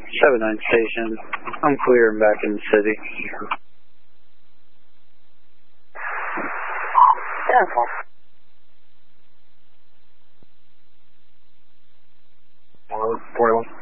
79 station. I'm clear and back in the city. 41.